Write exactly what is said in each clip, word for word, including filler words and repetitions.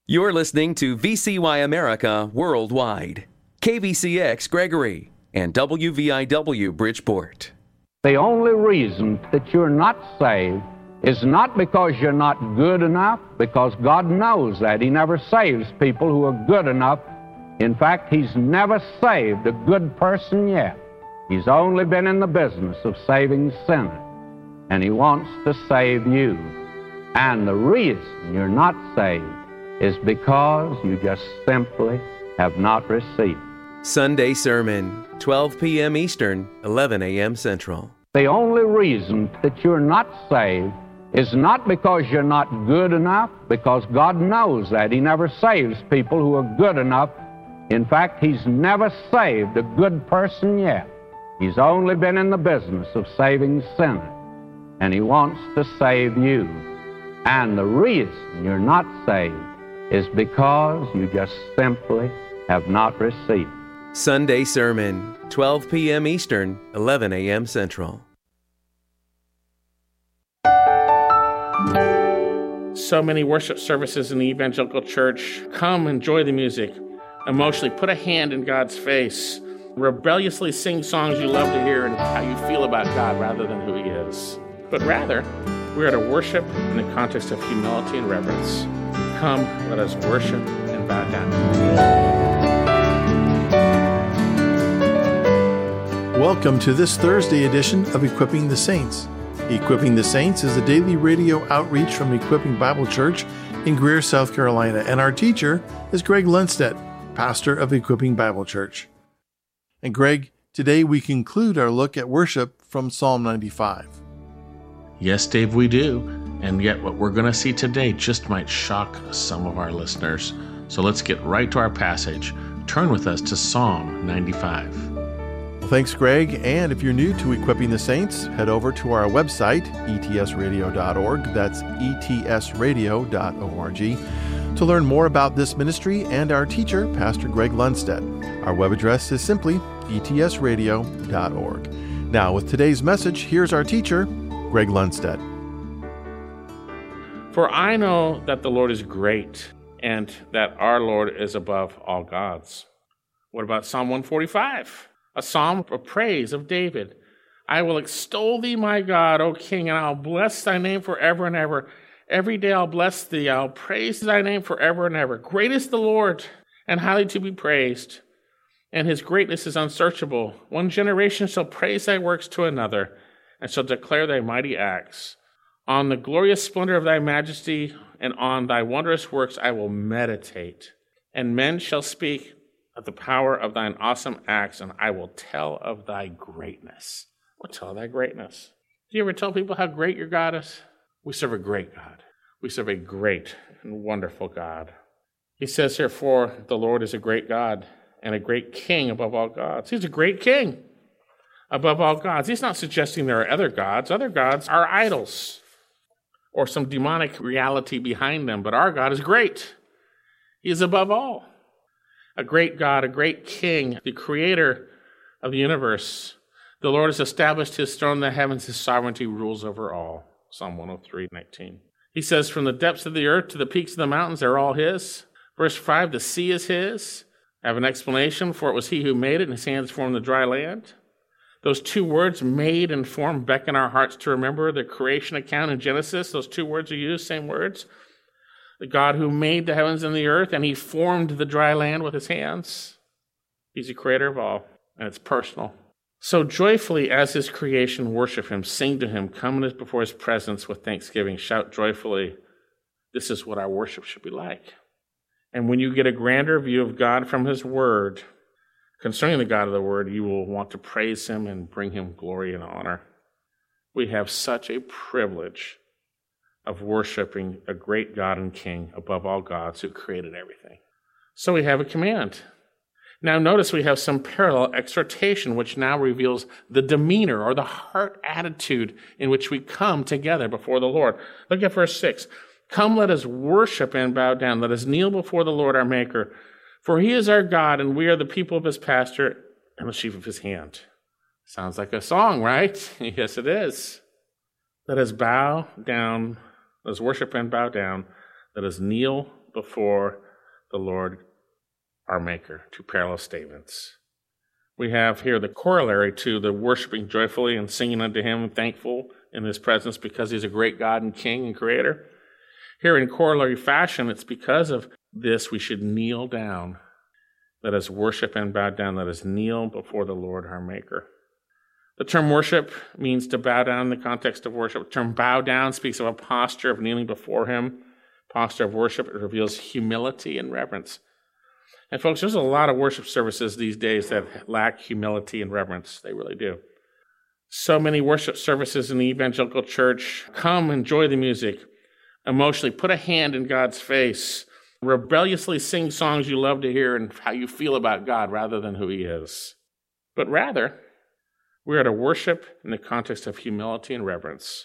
You're listening to V C Y America Worldwide, K V C X Gregory, and W V I W Bridgeport. The only reason that you're not saved is not because you're not good enough, because God knows that. He never saves people who are good enough. In fact, He's never saved a good person yet. He's only been in the business of saving sinners, and He wants to save you. And the reason you're not saved is because you just simply have not received. Sunday Sermon, twelve p.m. Eastern, eleven a.m. Central. The only reason that you're not saved is not because you're not good enough, because God knows that. He never saves people who are good enough. In fact, He's never saved a good person yet. He's only been in the business of saving sinners, and He wants to save you. And the reason you're not saved is because you just simply have not received. Sunday Sermon, twelve p.m. Eastern, eleven a.m. Central. So many worship services in the evangelical church. Come, enjoy the music. Emotionally, put a hand in God's face. Rebelliously sing songs you love to hear and how you feel about God rather than who He is. But rather, we are to worship in the context of humility and reverence. Come, let us worship and bow down. Welcome to this Thursday edition of Equipping the Saints. Equipping the Saints is a daily radio outreach from Equipping Bible Church in Greer, South Carolina, and our teacher is Greg Lundstedt, pastor of Equipping Bible Church. And Greg, today we conclude our look at worship from Psalm ninety-five. Yes, Dave, we do. And yet what we're going to see today just might shock some of our listeners. So let's get right to our passage. Turn with us to Psalm ninety-five. Well, thanks, Greg. And if you're new to Equipping the Saints, head over to our website, e t s radio dot org. That's e t s radio dot org to learn more about this ministry and our teacher, Pastor Greg Lundstedt. Our web address is simply e t s radio dot org. Now, with today's message, here's our teacher, Greg Lundstedt. For I know that the Lord is great, and that our Lord is above all gods. What about Psalm one forty-five? A psalm of praise of David. I will extol thee, my God, O King, and I'll bless thy name forever and ever. Every day I'll bless thee. I'll praise thy name forever and ever. Great is the Lord, and highly to be praised, and his greatness is unsearchable. One generation shall praise thy works to another, and shall declare thy mighty acts. On the glorious splendor of thy majesty, and on thy wondrous works I will meditate. And men shall speak of the power of thine awesome acts, and I will tell of thy greatness. We'll tell of thy greatness. Do you ever tell people how great your God is? We serve a great God. We serve a great and wonderful God. He says here, for the Lord is a great God and a great King above all gods. He's a great King above all gods. He's not suggesting there are other gods. Other gods are idols or some demonic reality behind them, but our God is great. He is above all. A great God, a great King, the creator of the universe. The Lord has established his throne in the heavens. His sovereignty rules over all. Psalm one oh three nineteen. He says, from the depths of the earth to the peaks of the mountains, they're all his. Verse five, the sea is his. I have an explanation, for it was he who made it, and his hands formed the dry land. Those two words, made and formed, beckon our hearts to remember the creation account in Genesis. Those two words are used, same words. The God who made the heavens and the earth, and he formed the dry land with his hands. He's the creator of all, and it's personal. So joyfully, as his creation, worship him, sing to him, come before his presence with thanksgiving, shout joyfully. This is what our worship should be like. And when you get a grander view of God from his word, concerning the God of the word, you will want to praise him and bring him glory and honor. We have such a privilege of worshiping a great God and King above all gods who created everything. So we have a command. Now notice we have some parallel exhortation, which now reveals the demeanor or the heart attitude in which we come together before the Lord. Look at verse six. Come, let us worship and bow down. Let us kneel before the Lord our Maker. For he is our God, and we are the people of his pasture and the sheep of his hand. Sounds like a song, right? Yes, it is. Let us bow down. Let us worship and bow down. Let us kneel before the Lord our Maker. Two parallel statements. We have here the corollary to the worshiping joyfully and singing unto him, thankful in his presence because he's a great God and King and Creator. Here in corollary fashion, it's because of this we should kneel down. Let us worship and bow down. Let us kneel before the Lord our Maker. The term worship means to bow down in the context of worship. The term bow down speaks of a posture of kneeling before him. Posture of worship, it reveals humility and reverence. And folks, there's a lot of worship services these days that lack humility and reverence. They really do. So many worship services in the evangelical church. Come, enjoy the music. Emotionally, put a hand in God's face. Rebelliously sing songs you love to hear and how you feel about God rather than who he is. But rather, we are to worship in the context of humility and reverence.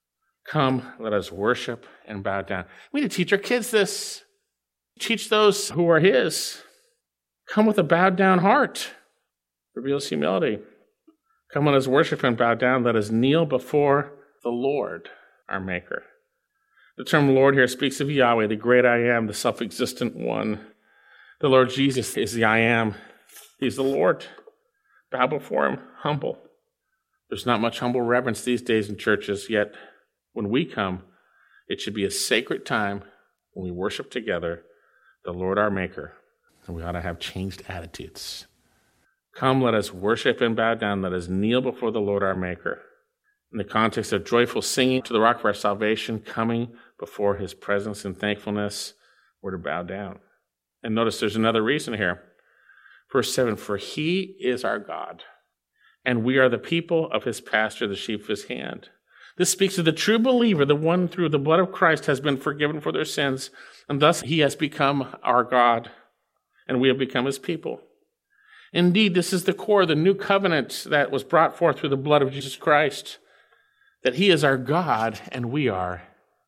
Come, let us worship and bow down. We need to teach our kids this. Teach those who are his. Come with a bowed down heart. Reveals humility. Come, let us worship and bow down. Let us kneel before the Lord, our Maker. The term Lord here speaks of Yahweh, the great I am, the self-existent one. The Lord Jesus is the I am. He's the Lord. Bow before him, humble. There's not much humble reverence these days in churches, yet when we come, it should be a sacred time when we worship together the Lord our Maker, and we ought to have changed attitudes. Come, let us worship and bow down. Let us kneel before the Lord our Maker. In the context of joyful singing to the rock of our salvation, coming before his presence in thankfulness, we're to bow down. And notice there's another reason here. Verse seven, for he is our God, and we are the people of his pasture, the sheep of his hand. This speaks of the true believer, the one through the blood of Christ has been forgiven for their sins, and thus he has become our God, and we have become his people. Indeed, this is the core of the new covenant that was brought forth through the blood of Jesus Christ, that he is our God, and we are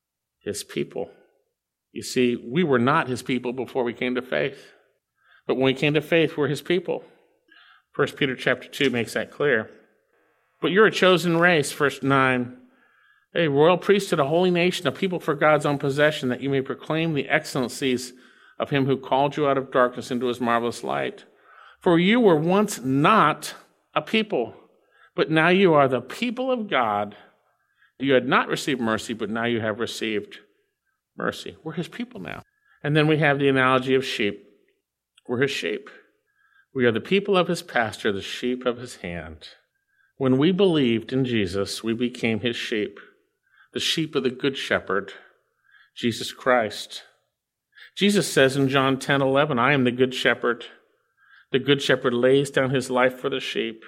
his people. You see, we were not his people before we came to faith, but when we came to faith, we're his people. First Peter chapter two makes that clear. But you're a chosen race, verse nine, a royal priesthood, a holy nation, a people for God's own possession, that you may proclaim the excellencies of him who called you out of darkness into his marvelous light. For you were once not a people, but now you are the people of God. You had not received mercy, but now you have received mercy. We're his people now. And then we have the analogy of sheep. We're his sheep. We are the people of his pasture, the sheep of his hand. When we believed in Jesus, we became his sheep, the sheep of the good shepherd, Jesus Christ. Jesus says in John ten eleven, I am the good shepherd. The good shepherd lays down his life for the sheep.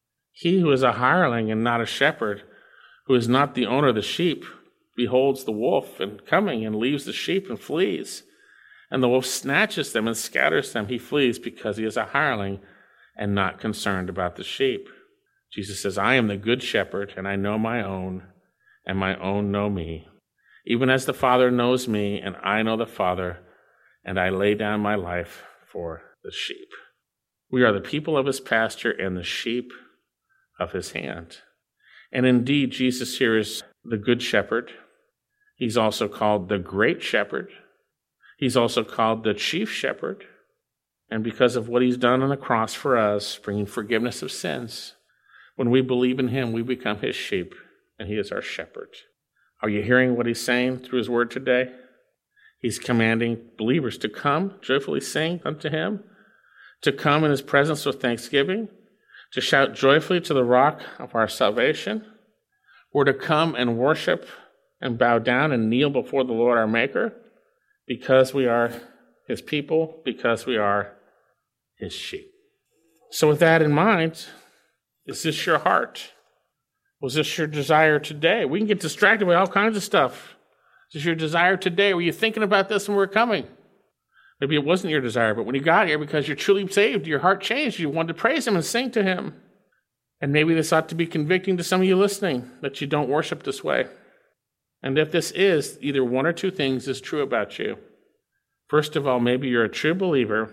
He who is a hireling and not a shepherd, who is not the owner of the sheep, beholds the wolf and coming and leaves the sheep and flees. And the wolf snatches them and scatters them. He flees because he is a hireling and not concerned about the sheep. Jesus says, I am the good shepherd, and I know my own, and my own know me. Even as the Father knows me, and I know the Father, and I lay down my life for the sheep. We are the people of his pasture and the sheep of his hand. And indeed, Jesus here is the good shepherd. He's also called the great shepherd. He's also called the chief shepherd. And because of what he's done on the cross for us, bringing forgiveness of sins, when we believe in him, we become his sheep, and he is our shepherd. Are you hearing what he's saying through his word today? He's commanding believers to come, joyfully sing unto him, to come in his presence with thanksgiving, to shout joyfully to the rock of our salvation. We're to come and worship and bow down and kneel before the Lord our Maker, because we are his people, because we are his sheep. So with that in mind, is this your heart? Was this your desire today? We can get distracted by all kinds of stuff. Is this your desire today? Were you thinking about this when we were coming? Maybe it wasn't your desire, but when you got here, because you're truly saved, your heart changed. You wanted to praise him and sing to him. And maybe this ought to be convicting to some of you listening, that you don't worship this way. And if this is, either one or two things is true about you. First of all, maybe you're a true believer,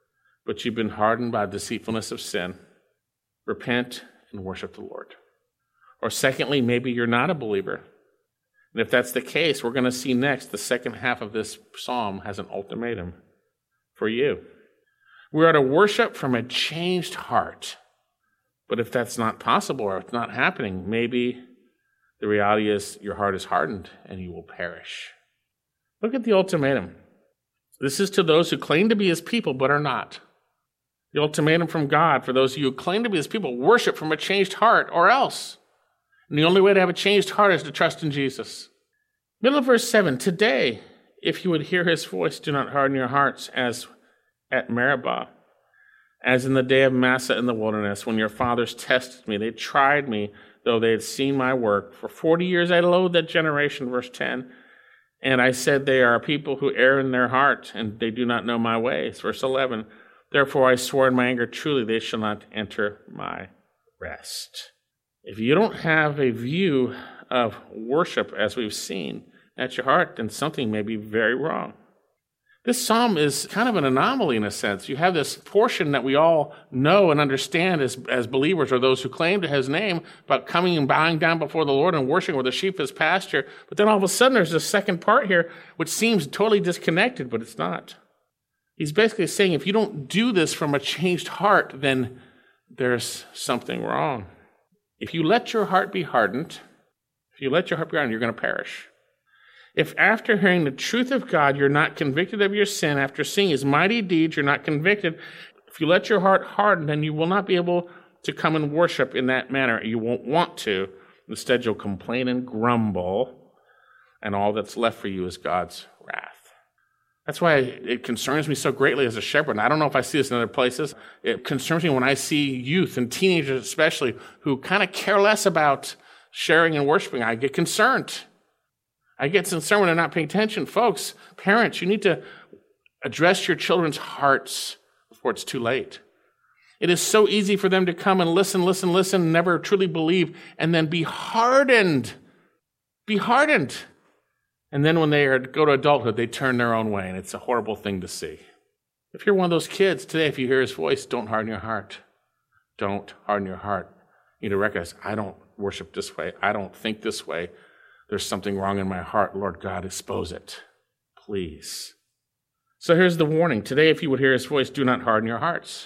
but you've been hardened by the deceitfulness of sin. Repent and worship the Lord. Or secondly, maybe you're not a believer, And if that's the case, we're going to see next the second half of this psalm has an ultimatum for you. We are to worship from a changed heart. But if that's not possible or it's not happening, maybe the reality is your heart is hardened and you will perish. Look at the ultimatum. This is to those who claim to be his people but are not. The ultimatum from God for those of you who claim to be his people, worship from a changed heart or else. And the only way to have a changed heart is to trust in Jesus. Middle of verse seven, today, if you would hear his voice, do not harden your hearts as at Meribah, as in the day of Massah in the wilderness, when your fathers tested me. They tried me, though they had seen my work. For forty years I loathed that generation, verse ten. And I said, they are a people who err in their heart, and they do not know my ways. Verse eleven, therefore I swore in my anger, truly they shall not enter my rest. If you don't have a view of worship as we've seen at your heart, then something may be very wrong. This psalm is kind of an anomaly in a sense. You have this portion that we all know and understand as, as believers or those who claim to his name about coming and bowing down before the Lord and worshiping where the sheep is pasture. But then all of a sudden there's this second part here which seems totally disconnected, but it's not. He's basically saying if you don't do this from a changed heart, then there's something wrong. If you let your heart be hardened, if you let your heart be hardened, you're going to perish. If after hearing the truth of God, you're not convicted of your sin, after seeing his mighty deeds, you're not convicted, if you let your heart harden, then you will not be able to come and worship in that manner. You won't want to. Instead, you'll complain and grumble, and all that's left for you is God's wrath. That's why it concerns me so greatly as a shepherd. And I don't know if I see this in other places. It concerns me when I see youth and teenagers especially who kind of care less about sharing and worshiping. I get concerned. I get concerned when they're not paying attention. Folks, parents, you need to address your children's hearts before it's too late. It is so easy for them to come and listen, listen, listen, never truly believe, and then be hardened. Be hardened. And then when they are, go to adulthood, they turn their own way, and it's a horrible thing to see. If you're one of those kids today, if you hear his voice, don't harden your heart. Don't harden your heart. You need to recognize, I don't worship this way. I don't think this way. There's something wrong in my heart. Lord God, expose it, please. So here's the warning. Today, if you would hear his voice, do not harden your hearts.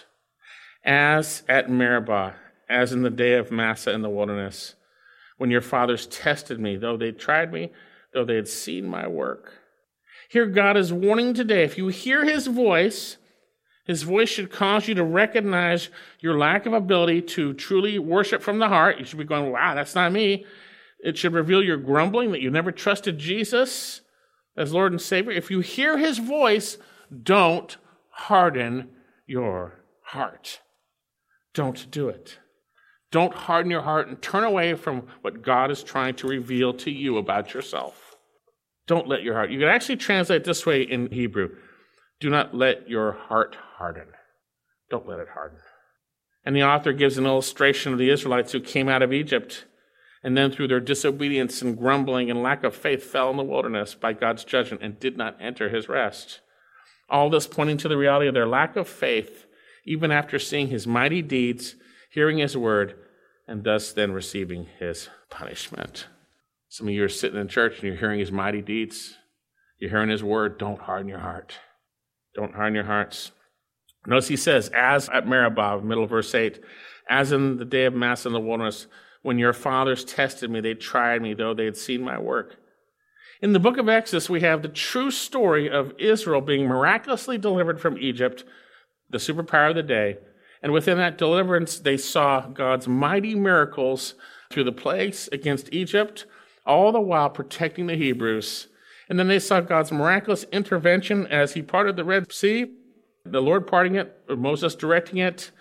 As at Meribah, as in the day of Massah in the wilderness, when your fathers tested me, though they tried me, though they had seen my work. Here God is warning today, if you hear his voice, his voice should cause you to recognize your lack of ability to truly worship from the heart. You should be going, wow, that's not me. It should reveal your grumbling, that you never trusted Jesus as Lord and Savior. If you hear his voice, don't harden your heart. Don't do it. Don't harden your heart and turn away from what God is trying to reveal to you about yourself. Don't let your heart. You can actually translate this way in Hebrew. Do not let your heart harden. Don't let it harden. And the author gives an illustration of the Israelites who came out of Egypt and then through their disobedience and grumbling and lack of faith fell in the wilderness by God's judgment and did not enter his rest. All this pointing to the reality of their lack of faith, even after seeing his mighty deeds, hearing his word, and thus then receiving his punishment. Some of you are sitting in church and you're hearing his mighty deeds. You're hearing his word. Don't harden your heart. Don't harden your hearts. Notice he says, as at Meribah, middle of verse eight, as in the day of Massah in the wilderness, when your fathers tested me, they tried me, though they had seen my work. In the book of Exodus, we have the true story of Israel being miraculously delivered from Egypt, the superpower of the day. And within that deliverance, they saw God's mighty miracles through the plagues against Egypt, all the while protecting the Hebrews. And then they saw God's miraculous intervention as he parted the Red Sea, the Lord parting it, or Moses directing it,